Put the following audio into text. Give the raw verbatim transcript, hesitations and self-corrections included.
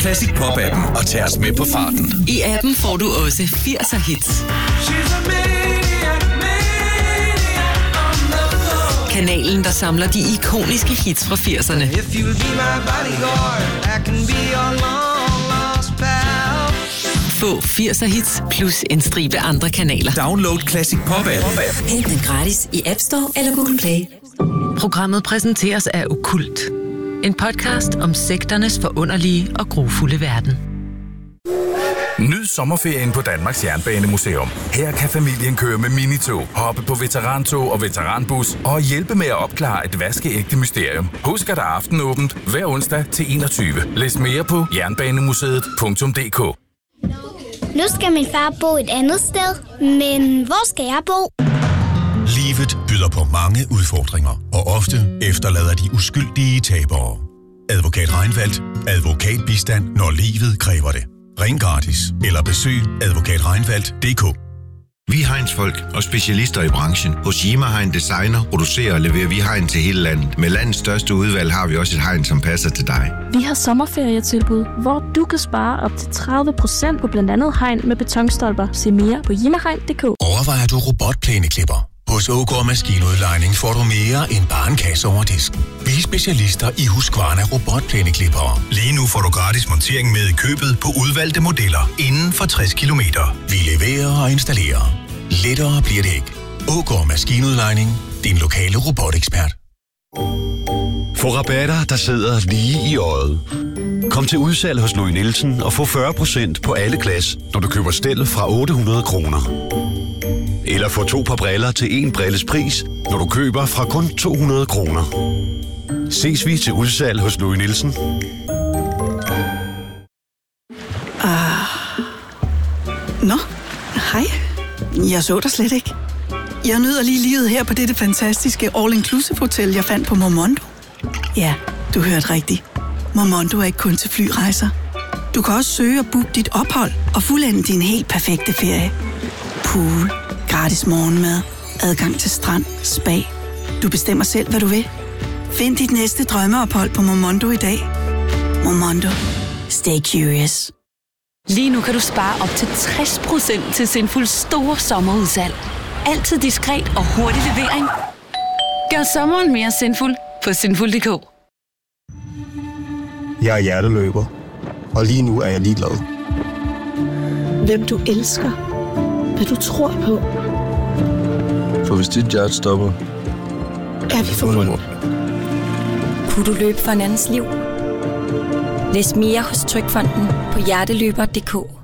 Classic Pop-appen og tag os med på farten. I appen får du også firser hits. Kanalen, der samler de ikoniske hits fra firserne. Få firser hits plus en stribe andre kanaler. Download Classic Pop-appen. Hent den gratis i App Store eller Google Play. Programmet præsenteres af Okkult. En podcast om sekternes forunderlige og grufulde verden. Nyd sommerferien på Danmarks Jernbanemuseum. Her kan familien køre med minitog, hoppe på veterantog og veteranbus og hjælpe med at opklare et vaskeægte mysterium. Husk, at der er aftenåbent hver onsdag til enogtyve. Læs mere på jernbanemuseet punktum d k. Nu skal min far bo et andet sted, men hvor skal jeg bo? Livet byder på mange udfordringer, og ofte efterlader de uskyldige tabere. Advokat Reinfeldt. Advokatbistand, når livet kræver det. Ring gratis eller besøg advokat reinfeldt punktum d k. Vi er Heinz-folk og specialister i branchen. Hos Yima Hein Designer producerer og leverer vi hegn til hele landet. Med landets største udvalg har vi også et hegn, som passer til dig. Vi har sommerferietilbud, hvor du kan spare op til tredive procent på blandt andet hegn med betonstolper. Se mere på yima hein punktum d k. Overvejer du robotplæneklipper? Hos Ågaard Maskinudlejning får du mere end bare en kasse over disken. Vi er specialister i Husqvarna robotplæneklippere. Lige nu får du gratis montering med i købet på udvalgte modeller inden for tres kilometer. Vi leverer og installerer. Lettere bliver det ikke. Ågaard Maskinudlejning. Din lokale robotekspert. Få rabatter, der sidder lige i øjet. Kom til udsalg hos Louis Nielsen og få fyrre procent på alle glas, når du køber stel fra otte hundrede kroner. Eller få to par briller til en brilles pris, når du køber fra kun to hundrede kroner. Ses vi til udsalg hos Louis Nielsen. Ah. Nå, hej. Jeg så dig slet ikke. Jeg nyder lige livet her på dette fantastiske all-inclusive hotel, jeg fandt på Momondo. Ja, du hørte rigtigt. Momondo er ikke kun til flyrejser. Du kan også søge og booke dit ophold og fuldende din helt perfekte ferie. Pool, gratis morgenmad, adgang til strand, spa. Du bestemmer selv, hvad du vil. Find dit næste drømmeophold på Momondo i dag. Momondo. Stay curious. Lige nu kan du spare op til tres procent til Sinfuls store sommerudsalg. Altid diskret og hurtig levering. Gør sommeren mere sinful på sinful punktum d k. Jeg er hjerteløber, og lige nu er jeg ligeglad. Hvem du elsker. Hvad du tror på. For hvis dit hjerte stopper, er vi forbundet. Kunne du løbe for en andens liv? Læs mere hos Trygfonden på hjerteløber punktum d k.